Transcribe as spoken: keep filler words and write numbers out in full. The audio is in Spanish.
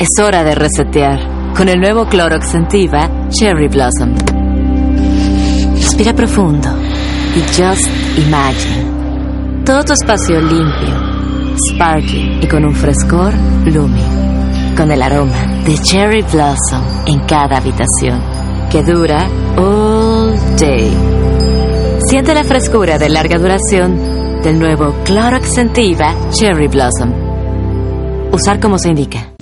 Es hora de resetear con el nuevo Clorox Scentiva Cherry Blossom. Respira profundo y just imagine todo tu espacio limpio, sparkling y con un frescor blooming, con el aroma de Cherry Blossom en cada habitación, que dura all day. Siente la frescura de larga duración del nuevo Clorox Scentiva Cherry Blossom. Usar como se indica.